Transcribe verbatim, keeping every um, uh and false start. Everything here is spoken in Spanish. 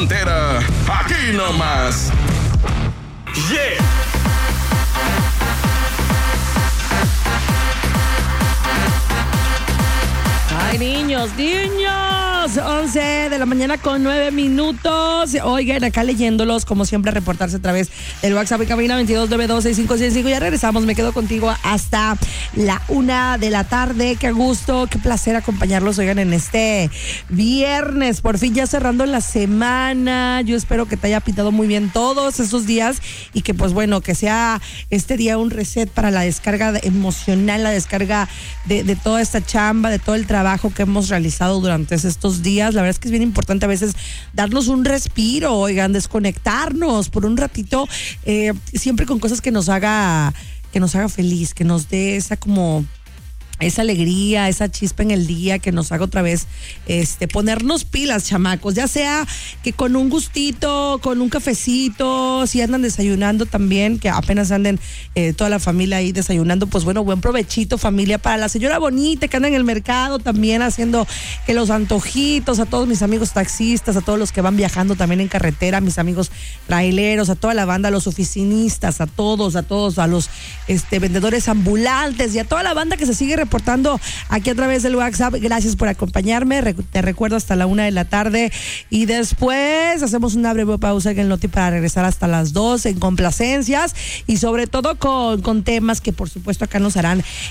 Entera, aquí nomás. Yeah. Ay, niños, niños, once de la mañana con nueve minutos. Oigan, acá leyéndolos, como siempre, reportarse a través del WhatsApp y cabina veintidós nueve dos seis cinco seis cinco. Ya regresamos, me quedo contigo hasta la una de la tarde. Qué gusto, qué placer acompañarlos, oigan, en este viernes. Por fin ya cerrando la semana. Yo espero que te haya pintado muy bien todos esos días y que, pues bueno, que sea este día un reset para la descarga emocional, la descarga de, de toda esta chamba, de todo el trabajo que hemos realizado durante estos días. La verdad es que es bien importante a veces darnos un respiro, oigan, desconectarnos por un ratito, eh, siempre con cosas que nos haga, que nos haga feliz, que nos dé esa como esa alegría, esa chispa en el día, que nos haga otra vez este ponernos pilas, chamacos, ya sea que con un gustito, con un cafecito, si andan desayunando también, que apenas anden eh, toda la familia ahí desayunando, pues bueno, buen provechito, familia. Para la señora bonita que anda en el mercado también haciendo que los antojitos, a todos mis amigos taxistas, a todos los que van viajando también en carretera, a mis amigos traileros, a toda la banda, a los oficinistas, a todos, a todos, a los este vendedores ambulantes y a toda la banda que se sigue reportando aquí a través del WhatsApp. Gracias por acompañarme. Te recuerdo hasta la una de la tarde y después hacemos una breve pausa en el Noti para regresar hasta las dos en complacencias y sobre todo con, con temas que por supuesto acá nos harán